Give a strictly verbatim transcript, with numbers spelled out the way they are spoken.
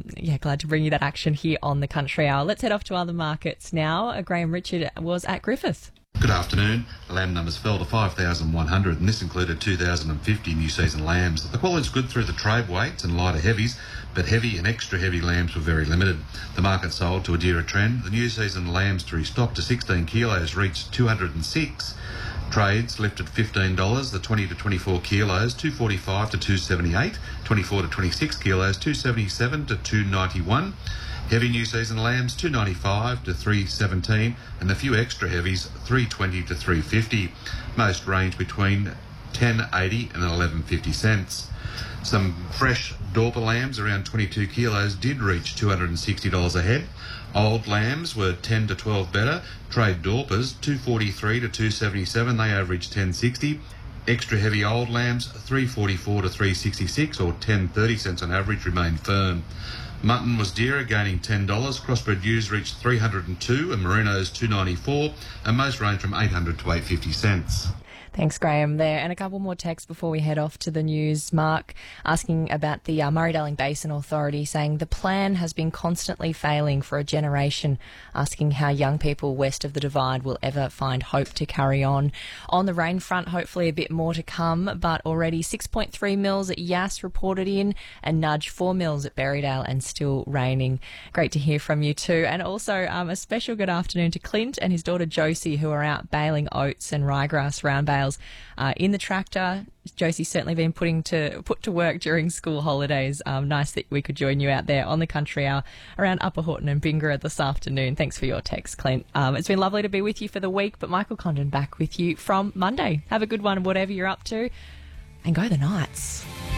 yeah, glad to bring you that action here on the Country Hour. Let's head off to other markets now. Uh, Graham Richard was at Griffith. Good afternoon. The lamb numbers fell to five thousand one hundred, and this included two thousand fifty new season lambs. The quality's good through the trade weights and lighter heavies, but heavy and extra heavy lambs were very limited. The market sold to a dearer trend. The new season lambs to restock to sixteen kilos reached two hundred six. Trades lifted fifteen dollars. The twenty to twenty-four kilos, two forty-five to two seventy-eight. twenty-four to twenty-six kilos, two seventy-seven to two ninety-one. Heavy new season lambs, two ninety-five to three seventeen, and the few extra heavies, three twenty to three fifty. Most range between ten eighty and eleven fifty cents. Some fresh Dorper lambs around twenty-two kilos did reach two hundred sixty dollars a head. Old lambs were ten to twelve better. Trade Dorpers, two forty-three to two seventy-seven, they averaged ten sixty. Extra heavy old lambs, three forty-four to three sixty-six, or ten thirty cents on average, remained firm. Mutton was dearer, gaining ten dollars. Crossbred ewes reached three hundred two and Merinos two ninety-four, and most range from eight hundred to eight fifty cents. Thanks, Graham, there. And a couple more texts before we head off to the news. Mark asking about the uh, Murray-Darling Basin Authority, saying the plan has been constantly failing for a generation, asking how young people west of the Divide will ever find hope to carry on. On the rain front, hopefully a bit more to come, but already six point three mils at Yass reported in, and nudge four mils at Berrydale, and still raining. Great to hear from you too. And also um, a special good afternoon to Clint and his daughter Josie, who are out baling oats and ryegrass round bales uh, in the tractor. Josie's certainly been putting to put to work during school holidays. Um, nice that we could join you out there on the Country Hour around Upper Horton and Bingara this afternoon. Thanks for your text, Clint. Um, it's been lovely to be with you for the week, but Michael Condon back with you from Monday. Have a good one, whatever you're up to, and go the Knights.